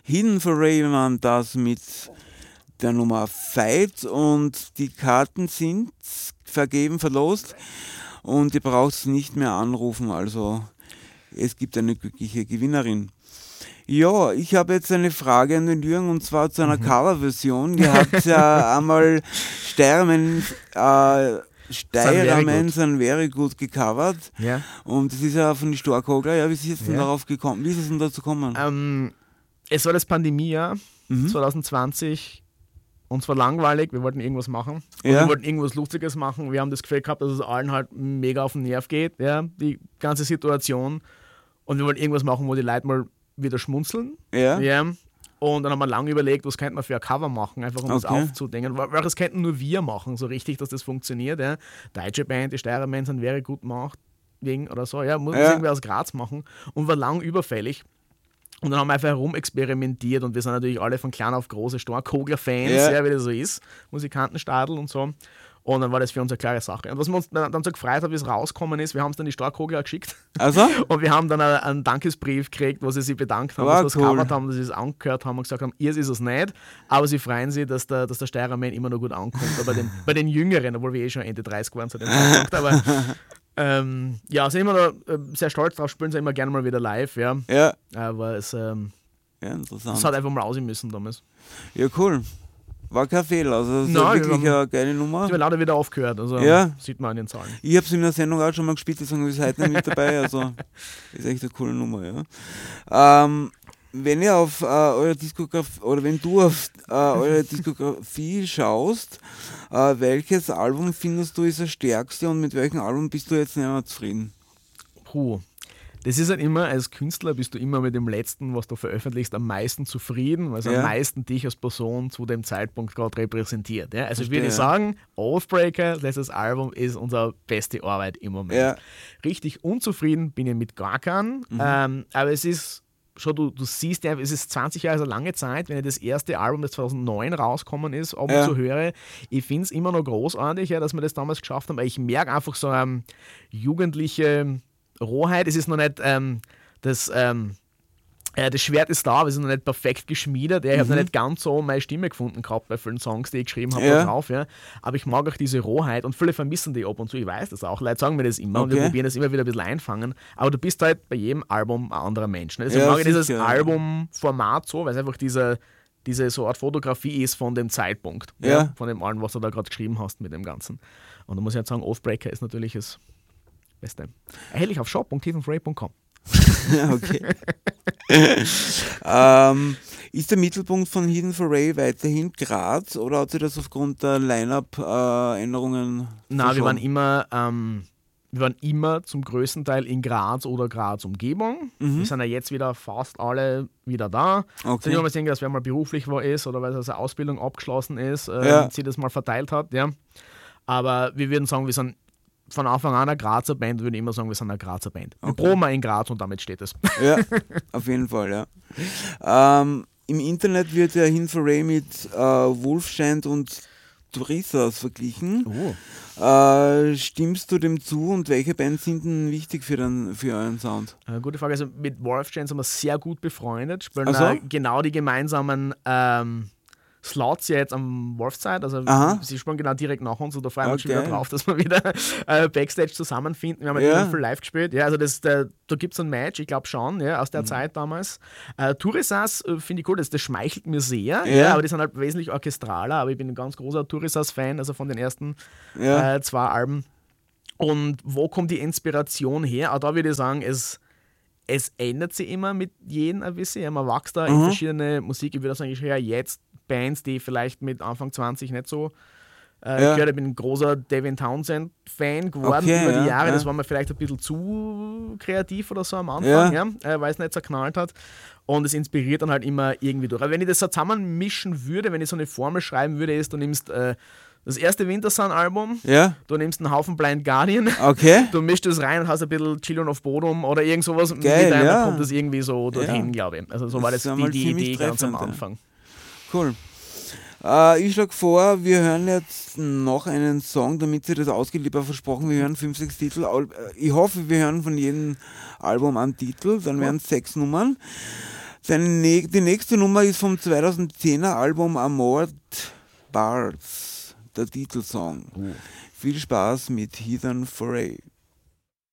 Hidden Foray waren das mit der Nummer Fight und die Karten sind vergeben, verlost und ihr braucht es nicht mehr anrufen, also es gibt eine glückliche Gewinnerin. Ja, ich habe jetzt eine Frage an den Jürgen und zwar zu einer Coverversion. Ihr habt ja einmal Steirerman sind very good gecovert. Ja. Und das ist ja von den Storkogler. Ja, wie ist es denn darauf gekommen? Wie ist es denn dazu gekommen? Es war das Pandemiejahr 2020 und es war langweilig. Wir wollten irgendwas machen. Und wir wollten irgendwas Lustiges machen. Wir haben das Gefühl gehabt, dass es allen halt mega auf den Nerv geht, ja, die ganze Situation. Und wir wollten irgendwas machen, wo die Leute mal wieder schmunzeln. Ja. Und dann haben wir lange überlegt, was könnte man für ein Cover machen, einfach um das aufzudenken. Weil das könnten nur wir machen, so richtig, dass das funktioniert. Ja. Deutsche Band, die Steirermen sind very gut gemacht, oder so. Ja, muss irgendwer aus Graz machen. Und war lang überfällig. Und dann haben wir einfach herumexperimentiert und wir sind natürlich alle von klein auf große Storkogler-Fans, wie das so ist, Musikantenstadel und so. Und dann war das für uns eine klare Sache. Und was wir uns dann so gefreut haben, wie es rausgekommen ist, wir haben es dann die Storkogler geschickt. Also? Und wir haben dann einen Dankesbrief gekriegt, wo sie sich bedankt haben, dass wir es gecovert haben, dass sie es angehört haben und gesagt haben, ihr ist es nicht, aber sie freuen sich, dass der Steirerman immer noch gut ankommt. Aber bei den Jüngeren, obwohl wir schon Ende 30 waren zu dem Zeitpunkt. Aber sind immer noch sehr stolz drauf, spielen sie immer gerne mal wieder live. Ja. Aber es hat einfach mal aussehen müssen damals. Ja, cool. War kein Fehler, also das ist wirklich eine geile Nummer. Ich habe leider wieder aufgehört, also sieht man an den Zahlen. Ich habe es in der Sendung auch schon mal gespielt, deswegen ist heute nicht mit dabei, also ist echt eine coole Nummer, ja. Wenn ihr auf eure Diskografie, oder wenn du auf eure Diskografie schaust, welches Album findest du ist das stärkste und mit welchem Album bist du jetzt nicht mehr zufrieden? Das ist halt immer, als Künstler bist du immer mit dem letzten, was du veröffentlichst, am meisten zufrieden, weil es am meisten dich als Person zu dem Zeitpunkt gerade repräsentiert. Ja? Also ich würde sagen, Oathbreaker, letztes Album, ist unsere beste Arbeit im Moment. Ja. Richtig unzufrieden bin ich mit gar keinem, aber es ist schon, du siehst ja, es ist 20 Jahre, so lange Zeit, wenn ich das erste Album, das 2009 rausgekommen ist, ab und zu höre, ich finde es immer noch großartig, dass wir das damals geschafft haben, aber ich merke einfach so jugendliche Rohheit, es ist noch nicht das Schwert ist da, aber es ist noch nicht perfekt geschmiedet. Ich habe noch nicht ganz so meine Stimme gefunden gehabt bei vielen Songs, die ich geschrieben habe da drauf. Ja. Aber ich mag auch diese Rohheit und viele vermissen die ab und zu. Ich weiß das auch. Leute sagen mir das immer und wir probieren das immer wieder ein bisschen einfangen. Aber du bist halt bei jedem Album ein anderer Mensch. Ne? Deswegen mag ich dieses Albumformat so, weil es einfach diese so Art Fotografie ist von dem Zeitpunkt. Ja? Von dem allem, was du da gerade geschrieben hast mit dem Ganzen. Und da muss ich halt sagen, Oathbreaker ist natürlich das Beste. Erhältlich auf shop.hiddenforay.com. Okay. Ist der Mittelpunkt von Hidden Foray weiterhin Graz oder hat sich das aufgrund der Line-Up-Änderungen Nein, wir waren immer zum größten Teil in Graz oder Graz-Umgebung. Wir sind ja jetzt wieder fast alle wieder da. Okay. Mal sehen, dass wer mal beruflich ist oder weil seine Ausbildung abgeschlossen ist, sie das mal verteilt hat. Ja. Aber wir würden sagen, wir sind von Anfang an eine Grazer Band, würde ich immer sagen, wir sind eine Grazer Band. Wir proben in Graz und damit steht es. Ja, auf jeden Fall, ja. Im Internet wird ja Hidden Foray mit Wolfschand und Turissas verglichen. Stimmst du dem zu und welche Bands sind denn wichtig für euren Sound? Gute Frage. Also mit Wolfschand sind wir sehr gut befreundet, spielen genau die gemeinsamen Slots jetzt am Wolfszeit, also sie spielen genau direkt nach uns und da freuen wir uns schon wieder drauf, dass wir wieder Backstage zusammenfinden. Wir haben ja viel live gespielt, also da gibt es ein Match, ich glaube schon, aus der Zeit damals. Turissas finde ich cool, das schmeichelt mir sehr, aber die sind halt wesentlich orchestraler, aber ich bin ein ganz großer Turissas-Fan, also von den ersten 2 Alben. Und wo kommt die Inspiration her? Auch da würde ich sagen, es ändert sich immer mit jedem ein bisschen, man wächst da in verschiedene Musik, ich würde sagen, ich höre jetzt Bands, die vielleicht mit Anfang 20 nicht so gehört. Ich bin ein großer Devin Townsend-Fan geworden über die Jahre. Das war mir vielleicht ein bisschen zu kreativ oder so am Anfang, weil es nicht zerknallt hat. Und es inspiriert dann halt immer irgendwie durch. Aber wenn ich das so zusammenmischen würde, wenn ich so eine Formel schreiben würde, ist, du nimmst das erste Wintersun-Album, du nimmst einen Haufen Blind Guardian, du mischst das rein und hast ein bisschen Children of Bodom oder irgend sowas. Geil, mit einem kommt das irgendwie so dorthin, glaube ich. Also so war das die Idee ganz am Anfang. Cool. Ich schlage vor, wir hören jetzt noch einen Song, damit Sie das ausgeliefert versprochen. Wir hören 5, 6 Titel. Ich hoffe, wir hören von jedem Album einen Titel, dann wären es 6 Nummern. Die nächste Nummer ist vom 2010er Album Amored Bards, der Titelsong. Viel Spaß mit Heathen Foray.